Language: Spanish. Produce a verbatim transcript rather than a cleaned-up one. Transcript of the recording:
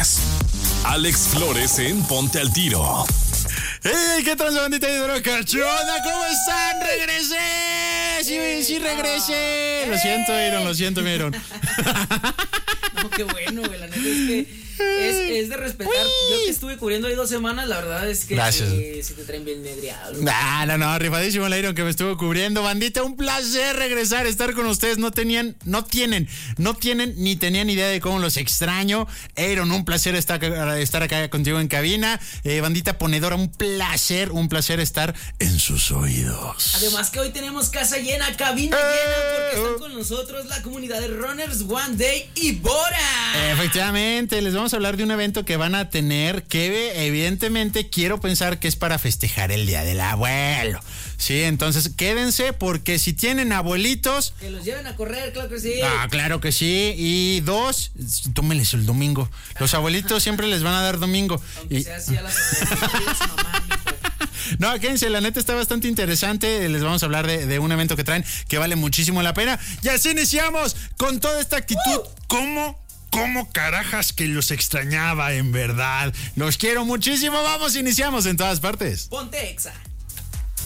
Flores. Alex Flores en Ponte al Tiro. ¡Hey! ¿Qué tal, bandita de Droga? ¿Qué onda? ¿Cómo están? ¡Regresé! ¡Sí, sí, regresé! Lo siento, Iron, lo siento, Iron. No, qué bueno, güey. La neta es que es, es de respetar. Yo que estuve cubriendo ahí dos semanas, la verdad es que eh, se te traen bien medriado. No, no, no, rifadísimo el Iron que me estuvo cubriendo. Bandita, un placer regresar, estar con ustedes. No tenían, no tienen, no tienen ni tenían idea de cómo los extraño. Iron, un placer estar, estar acá contigo en cabina. Eh, bandita ponedora, un placer, un placer estar en sus oídos. Además que hoy tenemos casa llena, cabina eh, llena, porque están con nosotros la comunidad de Runners One Day y Bora. Efectivamente, les vamos a hablar de un evento que van a tener que evidentemente quiero pensar que es para festejar el Día del Abuelo. Sí, entonces quédense porque si tienen abuelitos... Que los lleven a correr, claro que sí. Ah, claro que sí. Y dos, tómenles el domingo. Los abuelitos siempre les van a dar domingo. Aunque y... sea así a la su mamá, mijo. No, quédense, la neta está bastante interesante. Les vamos a hablar de, de un evento que traen que vale muchísimo la pena. Y así iniciamos con toda esta actitud. Uh. ¿Cómo? ¿Cómo carajas que los extrañaba en verdad? Los quiero muchísimo. Vamos, iniciamos en todas partes. Ponte Exa.